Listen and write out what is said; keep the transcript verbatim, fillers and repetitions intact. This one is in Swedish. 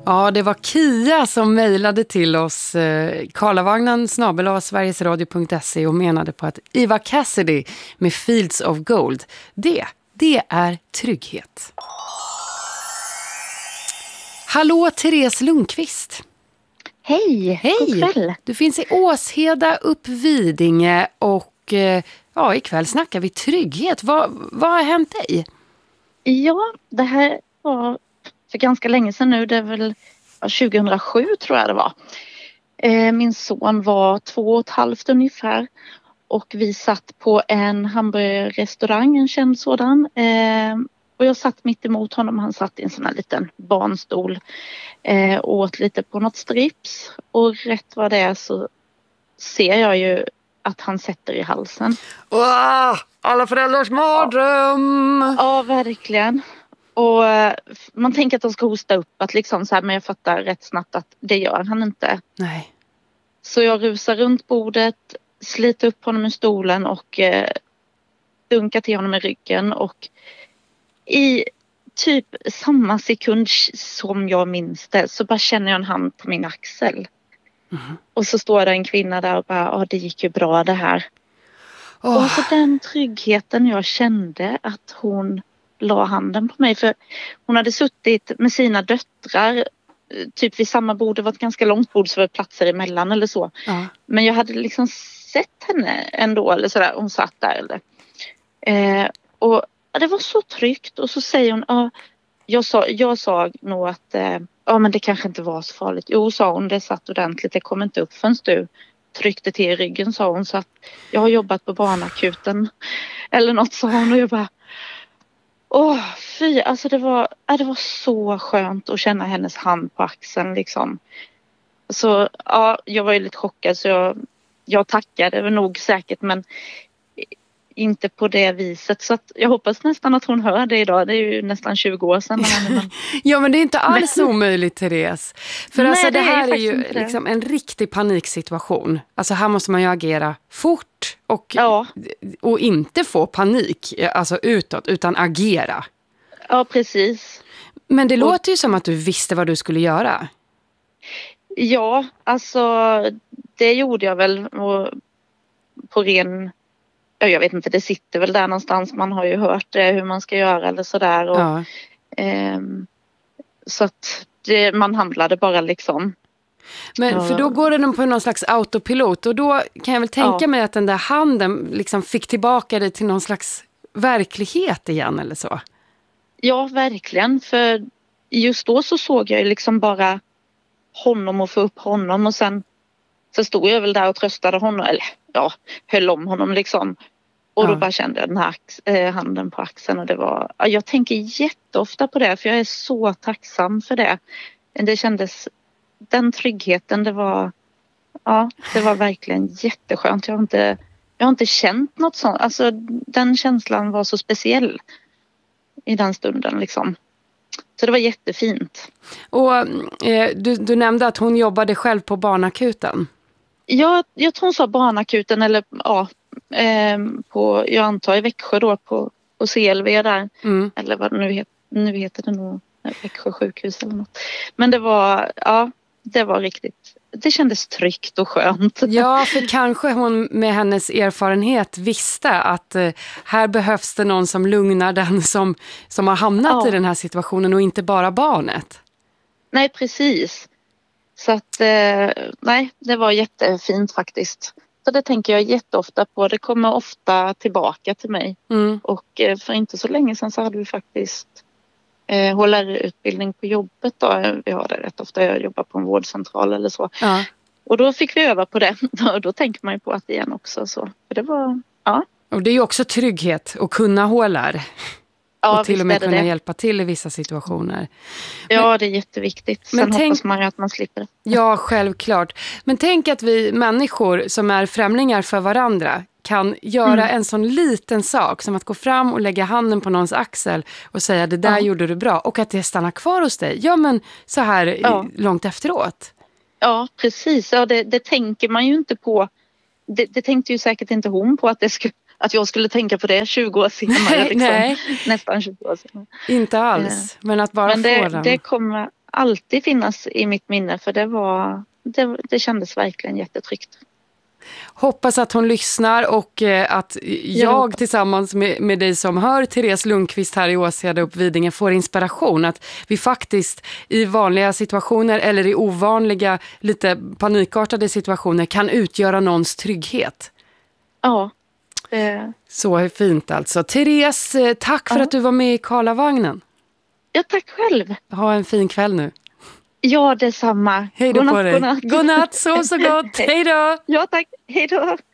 Ja, det var Kia som mejlade till oss eh, karlavagnen snabel-a sverigesradio punkt se och menade på att Eva Cassidy med Fields of Gold, det, det är trygghet. Hallå, Therese Lundqvist. Hej, Hej. God kväll. Du finns i Åsheda, Uppvidinge och eh, ja, ikväll snackar vi trygghet. Vad, vad har hänt dig? Ja, det här var för ganska länge sedan nu. Det är väl tjugohundrasju tror jag det var. Eh, min son var två och ett halvt ungefär. Och vi satt på en hamburgerrestaurang, en känd sådan. Eh, och jag satt mitt emot honom. Han satt i en sån här liten barnstol. Eh, och åt lite på något strips. Och rätt vad det är så ser jag ju att han sätter i halsen. Wow, alla föräldrars mardröm! Ja, ja verkligen. Och man tänker att de ska hosta upp. Att liksom så här, men jag fattar rätt snabbt att det gör han inte. Nej. Så jag rusar runt bordet. Sliter upp honom i stolen. Och eh, dunkar till honom i ryggen. Och i typ samma sekund som jag minns det. Så bara känner jag en hand på min axel. Mm. Och så står det en kvinna där och bara, ja det gick ju bra det här. Oh. Och så den tryggheten jag kände att hon la handen på mig. För hon hade suttit med sina döttrar typ vid samma bord. Det var ett ganska långt bord så var det platser emellan eller så. Uh. Men jag hade liksom sett henne ändå eller sådär. Hon satt där eller. Eh, och ja, det var så tryggt. Och så säger hon, ja, jag sa, jag sa nog att eh, ja men det kanske inte var så farligt. Jo sa hon, det satt ordentligt. Det kom inte upp förrän du tryckte till i ryggen sa hon. Så att jag har jobbat på barnakuten eller något sa hon och jag bara åh fy, alltså det var, ja, det var så skönt att känna hennes hand på axeln liksom. Så ja, jag var ju lite chockad så jag, jag tackade nog säkert men inte på det viset. Så att jag hoppas nästan att hon hör det idag. Det är ju nästan tjugo år sedan. Men... ja, men det är inte alls omöjligt, Therese. För Nej, alltså, det, det här är, är ju det. liksom en riktig paniksituation. Alltså här måste man ju agera fort och, ja. och inte få panik alltså utåt, utan agera. Ja, precis. Men det och... låter ju som att du visste vad du skulle göra. Ja, alltså det gjorde jag väl på ren... Jag vet inte, det sitter väl där någonstans. Man har ju hört det, hur man ska göra eller sådär. Och, ja. eh, så att det, man handlade bara liksom. Men för då går den på någon slags autopilot. Och då kan jag väl tänka ja. mig att den där handen liksom fick tillbaka dig till någon slags verklighet igen eller så. Ja, verkligen. För just då så såg jag ju liksom bara honom och få upp honom. Och sen så stod jag väl där och tröstade honom. Eller ja, höll om honom liksom. Och då ja. bara kände jag den här äh, handen på axeln och det var, ja, jag tänker jätteofta på det för jag är så tacksam för det. Det kändes, den tryggheten det var, ja det var verkligen jätteskönt. Jag har inte, jag har inte känt något sånt, alltså den känslan var så speciell i den stunden liksom. Så det var jättefint. Och eh, du, du nämnde att hon jobbade själv på barnakuten. Ja, jag tror hon sa barnakuten eller ja, eh, på, jag antar i Växjö då på, på C L V där. Mm. Eller vad det nu heter, nu heter det nog Växjö sjukhus eller något. Men det var, ja, det var riktigt, det kändes tryggt och skönt. Ja, för kanske hon med hennes erfarenhet visste att eh, här behövs det någon som lugnar den som, som har hamnat ja. i den här situationen och inte bara barnet. Nej, precis. Så att, eh, nej, det var jättefint faktiskt. Så det tänker jag jätteofta på. Det kommer ofta tillbaka till mig. Mm. Och eh, för inte så länge sedan så hade vi faktiskt eh, H L R-utbildning på jobbet. Då. Vi har det rätt ofta. Jag jobbar på en vårdcentral eller så. Ja. Och då fick vi öva på det. Och då tänker man ju på att det igen också. Så. För det var, ja. Och det är ju också trygghet att kunna H L R. Ja, och till och med kunna det. hjälpa till i vissa situationer. Ja, men, det är jätteviktigt. Sen men tänk, hoppas man ju att man slipper det. Ja, självklart. Men tänk att vi människor som är främlingar för varandra kan göra mm. en sån liten sak som att gå fram och lägga handen på någons axel och säga det där ja. gjorde du bra. Och att det stannar kvar hos dig. Ja, men så här ja. långt efteråt. Ja, precis. Ja, det, det tänker man ju inte på. Det, det tänkte ju säkert inte hon på att det skulle... Att jag skulle tänka på det tjugo år senare. Nej, liksom. nej. Nästan tjugo år senare. Inte alls. Men att bara men det, få den. Det kommer, alltid finnas i mitt minne, för det var det, det kändes verkligen jättetryggt. Hoppas att hon lyssnar och eh, att jag tillsammans med, med dig som hör Therese Lundqvist här i Åseda upp Vidinge får inspiration. Att vi faktiskt i vanliga situationer eller i ovanliga, lite panikartade situationer kan utgöra någons trygghet. Ja. Det... Så fint alltså. Therese, tack för ja. att du var med i Karlavagnen. Ja, tack själv. Ha en fin kväll nu. Ja, detsamma. Hej då på dig. God natt, sov så gott. Hej då. Ja, tack. Hej då.